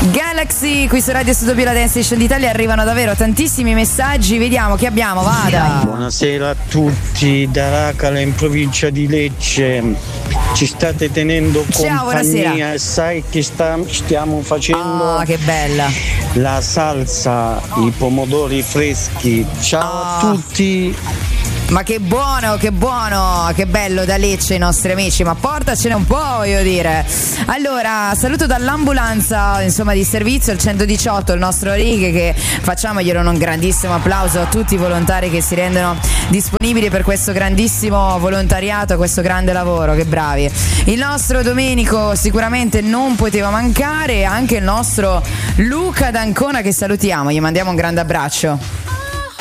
Galaxy qui su Radio Studio La Dance Station d'Italia, arrivano davvero tantissimi messaggi, vediamo che abbiamo, vada. Buonasera a tutti, da Racala in provincia di Lecce, ci state tenendo compagnia e sai che stiamo facendo? Che bella! La salsa, i pomodori freschi, ciao a tutti! Ma che buono, che bello da Lecce i nostri amici, ma portacene un po', voglio dire. Allora, saluto dall'ambulanza, insomma, di servizio, il 118, il nostro Righe, che facciamoglielo un grandissimo applauso a tutti i volontari che si rendono disponibili per questo grandissimo volontariato, questo grande lavoro, che bravi. Il nostro Domenico sicuramente non poteva mancare, anche il nostro Luca d'Ancona che salutiamo, gli mandiamo un grande abbraccio.